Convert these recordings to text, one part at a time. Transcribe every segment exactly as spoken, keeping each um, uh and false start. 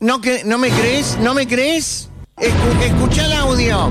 ¿No, que, ¿No me crees? ¿No me crees? Escu- escuchá el audio.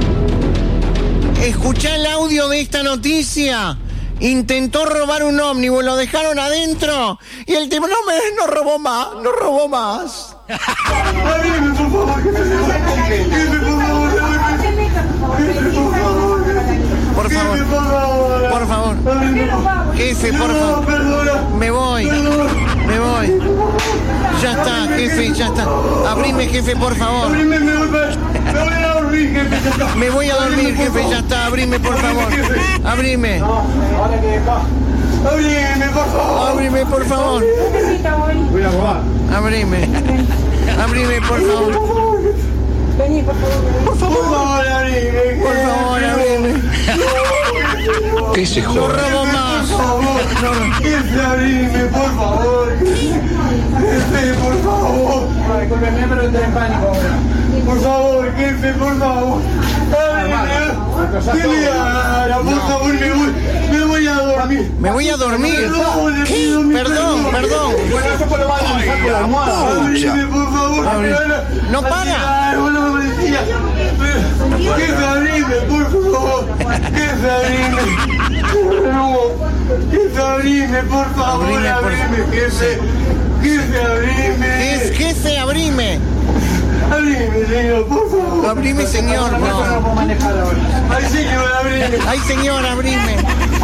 Escuchá el audio de esta noticia. Intentó robar un ómnibus, lo dejaron adentro y el tipo no me no robó más, no robó más. Abrime, por favor, que me jefe, por favor, jefe, por favor, Por favor, jefe, por favor, por favor. Jefe, por No, favor. perdona. Me voy, me voy. Ya está, jefe, ya está. Abrime, jefe, por favor. Abrime, me voy, para- me voy a dormir, jefe, ya está. Me voy a dormir, Abrime, por jefe, favor. ya está. Abrime, por favor. Abrime, Ahora que deja. Abrime, por favor. abrime, por favor. Voy a robar. Abrime. Abrime, por favor. Vení, por favor. Por favor, abrime. Por favor, abrime. ¿Qué se No joda? robo más. Por favor, jefe, abrime, por favor. Jefe, por favor. Discúlpeme, pero entré en pánico ahora. Por favor, jefe, por favor. Ábreme. ¿Qué le haga? Por favor, me voy, me voy a dormir. Me voy a dormir. Perdón, le ¿Qué? pido mi Perdón, perdón. Bueno, eso por lo más me saco la almohada. Abrime, por favor. Abre. me van a- No para. a tirar una policía. Jefe, abrime, por favor. Jefe, abrime. No. Jefe, abrime, por favor. Abrime, por Abrime, jefe. Jefe, abrime. Es jefe, abrime. Abrime, señor, por favor. Abrime, señor. No lo No. puedo manejar ahora. Ay, señor, abrime. Ay, señor, abrime.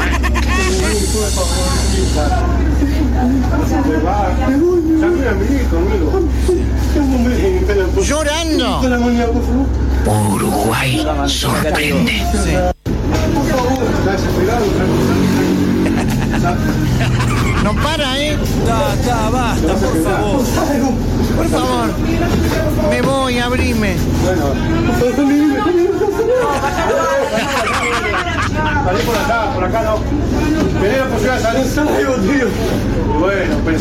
Llorando. Uruguay sorprende. No para, ¿eh? Da, da, basta, por favor. Por favor. Me voy, abrime. Salí por acá, por acá no. Tenés la posibilidad de salir. Bueno,